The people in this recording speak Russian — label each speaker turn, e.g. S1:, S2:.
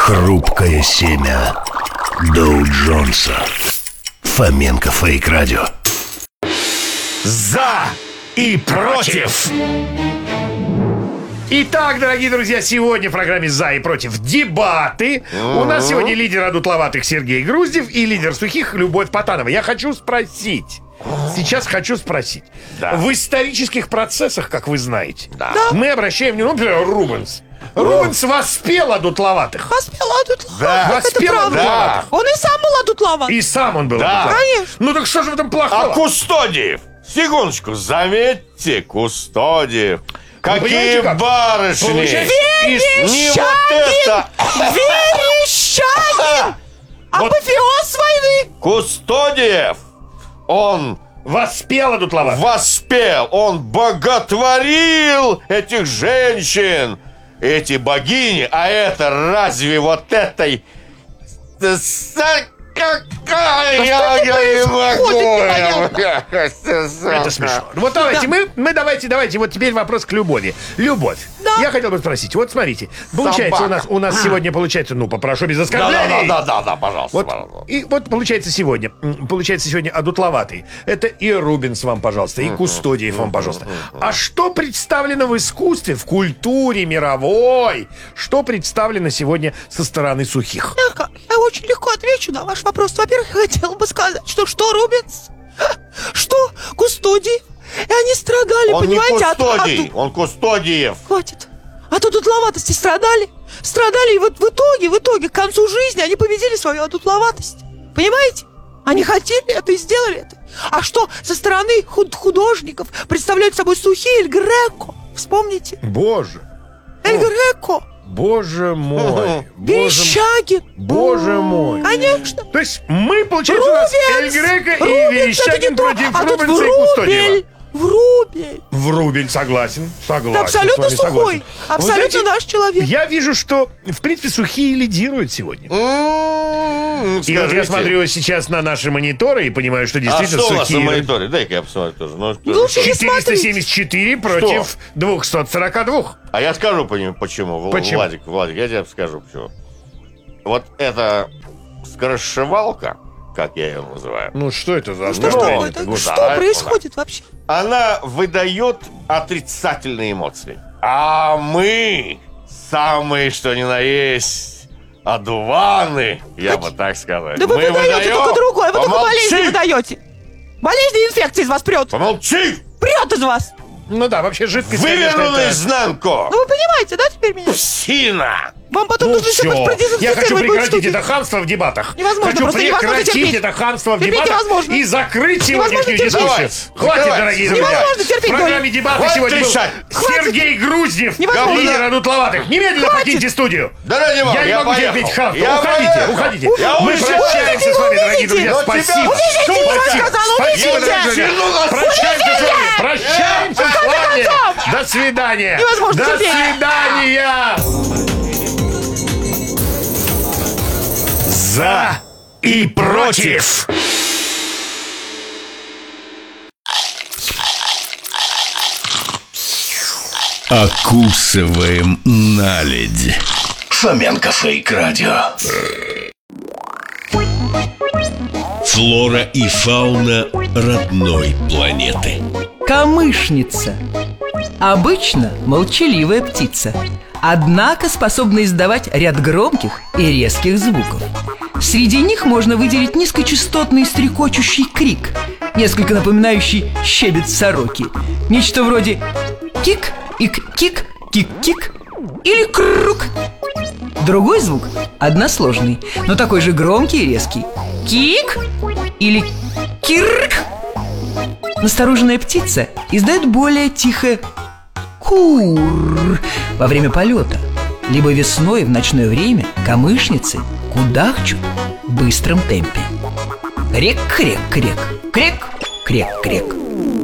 S1: Хрупкое семя Доу Джонса. Фоменко Фейк Радио.
S2: За и против. Итак, дорогие друзья, сегодня в программе «За и против» дебаты. У нас сегодня лидер одутловатых Сергей Груздев и лидер сухих Любовь Потанова. Я хочу спросить. Сейчас хочу спросить.
S3: Да.
S2: В исторических процессах, как вы знаете,
S3: Да.
S2: мы обращаем внимание, например, Рубенс. Рубенс воспел одутловатых.
S4: Воспел одутловатых.
S3: Да.
S4: Это
S2: Воспел
S4: правда.
S2: одутловатых.
S4: Он и сам был одутловат.
S2: И сам он был
S3: Да.
S2: одутловат.
S4: Конечно.
S2: Ну так что же в этом
S3: А
S2: плохого?
S3: Кустодиев? Секундочку, заметьте, Кустодиев.
S2: понимаете,
S3: Какие
S2: как?
S3: барышни!
S2: Получается,
S3: Не вот это!
S4: Верещагин! Апофеоз войны!
S3: Кустодиев! Он
S2: Воспел одутловатых.
S3: воспел, он боготворил этих женщин, эти богини, а это разве вот этой... Какая я не могу!
S2: Это смешно. Вот давайте, давайте, вот теперь вопрос к Любови. Любовь,
S4: Да.
S2: я хотел бы спросить, вот смотрите, получается у нас сегодня получается, попрошу без оскорблений.
S3: Да, пожалуйста,
S2: Вот,
S3: пожалуйста.
S2: и вот получается сегодня одутловатый. Это и Рубенс вам, пожалуйста, и Кустодиев вам, пожалуйста. А что представлено в искусстве, в культуре мировой? Что представлено сегодня со стороны сухих?
S4: Я очень легко отвечу на ваш вопрос. Во-первых, я хотела бы сказать, что Рубенс, что Кустодиев, и они страдали,
S3: Он не
S4: понимаете?
S3: Кустодий, он Кустодиев.
S4: Хватит. От одутловатости страдали, и вот в итоге, к концу жизни они победили свою одутловатость. Понимаете? Они хотели это и сделали это. А что со стороны художников представляют собой сухие Эль Греко? Вспомните.
S2: Боже,
S4: Эль Греко,
S2: боже мой,
S4: Верещагин.
S2: боже мой.
S4: Конечно.
S2: То есть мы, получается, у нас Эль
S4: Рубенс!
S2: Греко и
S4: Рубенс, это
S2: Верещагин
S4: не то.
S2: против
S4: А тут
S2: Рубенса и Кустодиева.
S4: Врубель.
S2: Врубель, согласен.
S4: Да, абсолютно
S2: с вами
S4: сухой.
S2: согласен. Вы
S4: Абсолютно
S2: знаете,
S4: наш человек.
S2: Я вижу, что, в принципе, сухие лидируют сегодня. И вот я смотрю сейчас на наши мониторы и понимаю, что
S3: А
S2: действительно
S3: что у нас на
S2: сухие...
S3: мониторе? Дай-ка я посмотрю тоже.
S4: Лучше не смотрите.
S2: 474 против 242.
S3: А я скажу почему.
S2: Почему?
S3: Владик, я тебе скажу почему. Вот эта скоросшивалка, как я ее называю,
S2: Ну, что это за...
S4: Что ж
S2: одновременно?
S4: такое?
S3: ну
S4: Что
S3: да,
S4: происходит вообще?
S3: она выдает отрицательные эмоции. А мы самые, что ни на есть, одуваны, я бы так сказал.
S4: Да вы
S3: Мы
S4: выдаете
S3: выдаем-
S4: только другое. Вы только
S3: Помолчи!
S4: болезни выдаете. Болезни и инфекции из вас прет.
S3: Помолчи!
S4: Прет из вас.
S2: Ну да, вообще жидкость...
S3: Выверну
S2: конечно, это-
S3: наизнанку!
S4: Ну вы понимаете, да, теперь меня?
S3: Псина!
S4: Вам потом
S2: Ну
S4: нужно еще
S2: все, я хочу
S4: продезинфицировать будет
S2: прекратить
S4: студию.
S2: это хамство в дебатах.
S4: Невозможно,
S2: Хочу
S4: просто невозможно
S2: прекратить
S4: терпеть.
S2: это хамство в
S4: Терпеть
S2: дебатах
S4: невозможно.
S2: и закрыть сегодняшнюю
S4: терпеть.
S2: дискуссию.
S3: Давай,
S2: Хватит,
S3: давай.
S2: дорогие друзья.
S4: Невозможно терпеть,
S2: В программе
S4: Коля.
S2: дебаты
S3: Хватит
S2: сегодня был
S3: кричать.
S2: Сергей Груздев,
S4: Невозможно.
S2: лидер одутловатых. Немедленно покиньте студию.
S3: Да ради бога,
S2: Я не могу
S3: поехал.
S2: терпеть хамство.
S3: Я
S2: Уходите,
S3: поехал.
S2: уходите.
S3: Я
S2: Мы
S3: уезжаю.
S2: прощаемся с вами, дорогие друзья.
S3: Но
S2: Спасибо.
S3: тебя-
S4: Увидите, я сказала,
S2: Спасибо,
S4: увидите.
S2: дорогие друзья. Прощаемся с вами. Прощаемся с вами.
S4: концов.
S2: До свидания.
S4: Невозможно
S2: До
S4: терпеть.
S2: свидания. За и против.
S1: Окусываем наледь. Фоменко Фейк Радио. Флора и фауна родной планеты.
S5: Камышница. Обычно молчаливая птица, однако способна издавать ряд громких и резких звуков. Среди них можно выделить низкочастотный стрекочущий крик, несколько напоминающий щебет сороки. Нечто вроде кик, ик, кик, кик-кик или крук. Другой звук односложный, но такой же громкий и резкий. Кик или кирк. Настороженная птица издает более тихое кур во время полета. Либо весной в ночное время камышницы кудахчут в быстром темпе. Крек-крек-крек, крек-крек-крек.